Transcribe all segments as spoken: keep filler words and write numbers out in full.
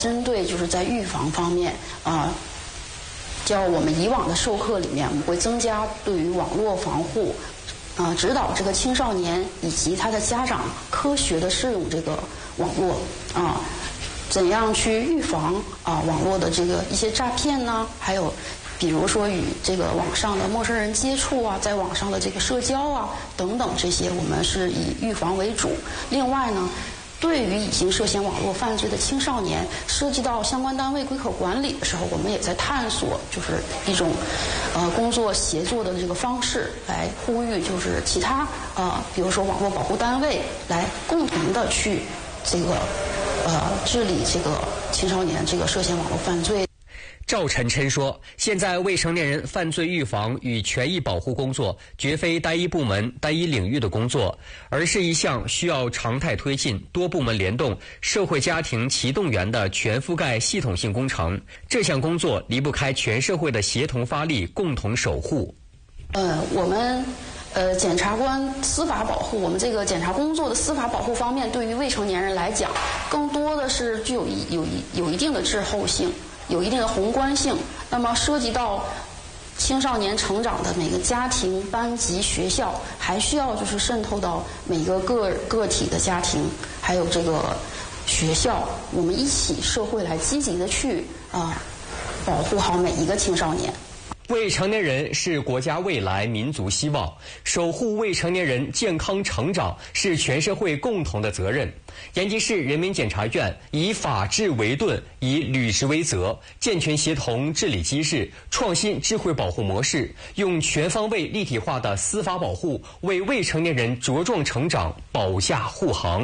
针对就是在预防方面啊、呃，叫我们以往的授课里面，我们会增加对于网络防护，啊、呃，指导这个青少年以及他的家长科学的使用这个网络啊、呃，怎样去预防啊、呃、网络的这个一些诈骗呢？还有，比如说与这个网上的陌生人接触啊，在网上的这个社交啊等等这些，我们是以预防为主。另外呢，对于已经涉嫌网络犯罪的青少年，涉及到相关单位归可管理的时候，我们也在探索，就是一种，呃，工作协作的这个方式，来呼吁就是其他呃，比如说网络保护单位来共同的去这个呃治理这个青少年这个涉嫌网络犯罪。 赵晨琛说，现在未成年人犯罪预防与权益保护工作绝非单一部门单一领域的工作，而是一项需要常态推进、多部门联动、社会家庭齐动员的全覆盖系统性工程。这项工作离不开全社会的协同发力，共同守护。 呃，我们呃检察官司法保护，我们这个检察工作的司法保护方面，对于未成年人来讲，更多的是具有一有一有一定的滞后性。有一定的宏观性，那么涉及到青少年成长的每个家庭、班级、学校，还需要就是渗透到每个个个体的家庭，还有这个学校，我们一起社会来积极的去啊、呃、保护好每一个青少年。 未成年人是国家未来、民族希望，守护未成年人健康成长是全社会共同的责任。延吉市人民检察院以法治为盾，以履职为责，健全协同治理机制，创新智慧保护模式，用全方位立体化的司法保护，为未成年人茁壮成长保驾护航。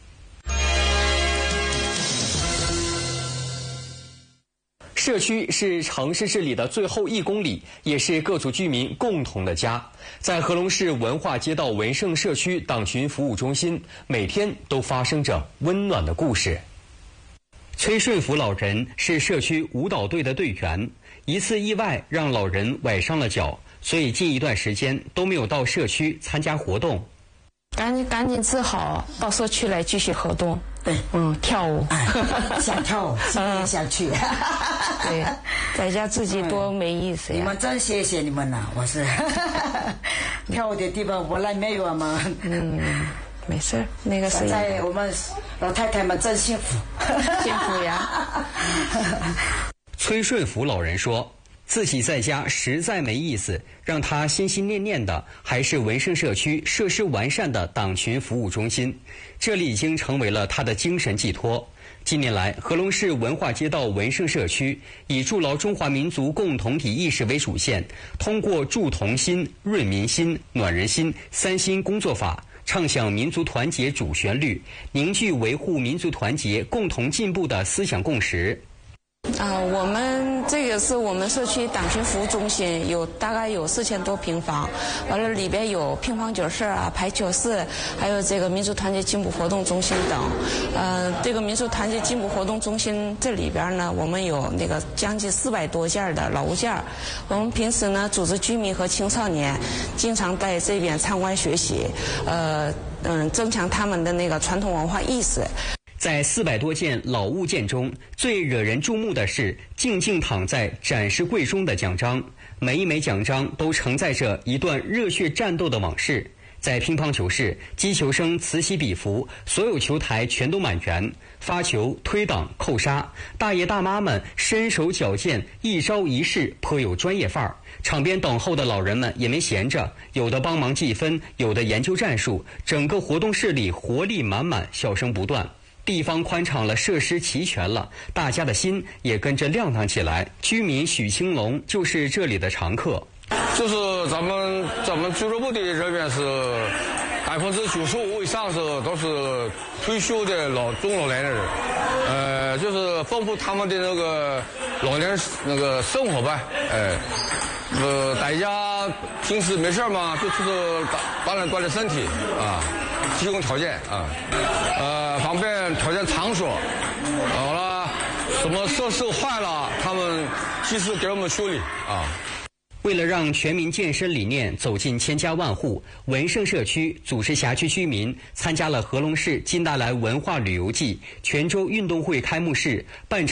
社区是城市治理的最后一公里，也是各族居民共同的家。在和龙市文化街道文盛社区党群服务中心，每天都发生着温暖的故事。崔顺福老人是社区舞蹈队的队员，一次意外让老人崴伤了脚，所以近一段时间都没有到社区参加活动。 赶紧赶紧治好，到社区来继续活动。对，嗯，跳舞， 哎、想跳舞，嗯，想去。 对，在家自己多没意思呀。 你们真谢谢你们呐、啊！我是跳舞的地方我来没有嘛。 嗯，没事，那个是。 在我们老太太们真幸福， 幸福呀。 崔顺福老人说，自己在家实在没意思，让他心心念念的还是文盛社区设施完善的党群服务中心，这里已经成为了他的精神寄托。近年来，和龙市文化街道文盛社区以筑牢中华民族共同体意识为主线，通过筑同心、润民心、暖人心三心工作法，唱响民族团结主旋律，凝聚维护民族团结、共同进步的思想共识。 啊、呃，我们这个是我们社区党群服务中心，有大概有四千多平方，完了里边有乒乓球室啊、排球室，还有这个民族团结进步活动中心等。呃，这个民族团结进步活动中心这里边呢，我们有那个将近四百多件的老物件。我们平时呢，组织居民和青少年经常在这边参观学习，呃嗯，增强他们的那个传统文化意识。 在四百多件老物件中，最惹人注目的是静静躺在展示柜中的奖章，每一枚奖章都承载着一段热血战斗的往事。在乒乓球室，击球声此起彼伏，所有球台全都满员，发球、推挡、扣杀，大爷大妈们身手矫健，一招一式颇有专业范儿。场边等候的老人们也没闲着，有的帮忙计分，有的研究战术，整个活动室里活力满满，笑声不断。地方宽敞了，设施齐全了，大家的心也跟着亮堂起来。居民许青龙就是这里的常客。 就是咱们咱们俱乐部的人员是百分之九十五以上是都是退休的老中老年人，呃，就是丰富他们的那个老年那个生活呗，哎、呃，呃，大家平时没事嘛，就就是锻炼锻炼身体啊。提供条件啊，呃，方便条件场所，好了，什么设施坏了，他们及时给我们修理啊。 为了让全民健身理念走进千家万户，文盛社区组织辖区居民参加了合龙市金达莱文化旅游季泉州运动会开幕式办